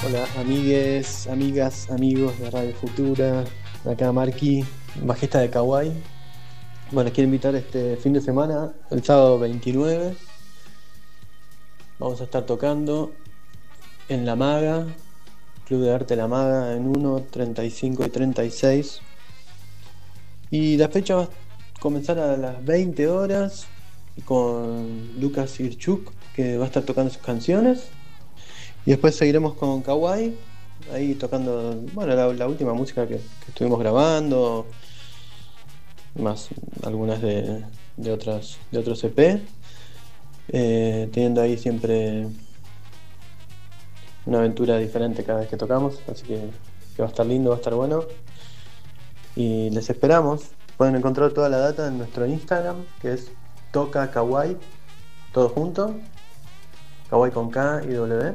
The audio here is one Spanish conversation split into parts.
Hola, amigues, amigas, amigos de Radio Futura. Acá Marqui, bajista de Kawaii. Bueno, les quiero invitar este fin de semana, el sábado 29. Vamos a estar tocando en La Maga, Club de Arte La Maga, en 1, 35 y 36. Y la fecha va a comenzar a las 20 horas con Lucas Irchuk, que va a estar tocando sus canciones. Y después seguiremos con Kawaii, ahí tocando, bueno, la última música que estuvimos grabando, más algunas de otros EP, teniendo ahí siempre una aventura diferente cada vez que tocamos, así que va a estar lindo, va a estar bueno. Y les esperamos. Pueden encontrar toda la data en nuestro Instagram, que es Toca Kawaii, todo junto, Kawaii con K y W.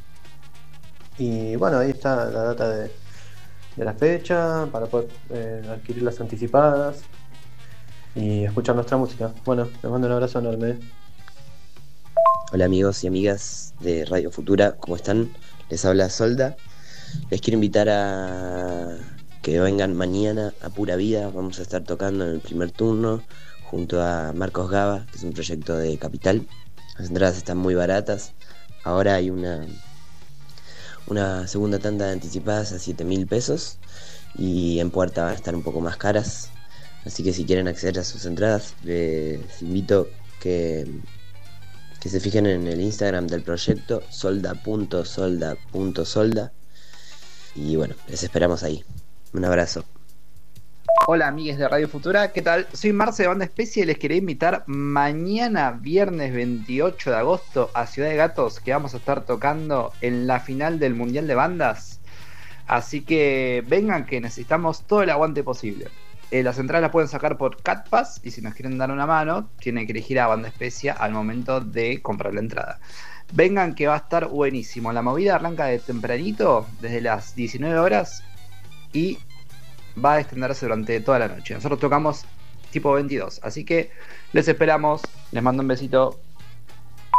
Y bueno, ahí está la data de la fecha para poder adquirir las anticipadas y escuchar nuestra música. Bueno, les mando un abrazo enorme. Hola amigos y amigas de Radio Futura, ¿cómo están? Les habla Solda. Les quiero invitar a que vengan mañana a Pura Vida. Vamos a estar tocando en el primer turno junto a Marcos Gaba, que es un proyecto de Capital. Las entradas están muy baratas. Ahora hay una segunda tanda de anticipadas a 7.000 pesos y en puerta van a estar un poco más caras. Así que si quieren acceder a sus entradas, les invito que se fijen en el Instagram del proyecto, solda.solda.solda. Y bueno, les esperamos ahí. Un abrazo. Hola amigues de Radio Futura, ¿qué tal? Soy Marce de Banda Especie y les quería invitar mañana viernes 28 de agosto a Ciudad de Gatos, que vamos a estar tocando en la final del Mundial de Bandas. Así que vengan, que necesitamos todo el aguante posible. Las entradas las pueden sacar por Catpass y si nos quieren dar una mano tienen que elegir a Banda Especia al momento de comprar la entrada. Vengan, que va a estar buenísimo. La movida arranca de tempranito, desde las 19 horas, y va a extenderse durante toda la noche. Nosotros tocamos tipo 22, así que les esperamos. Les mando un besito.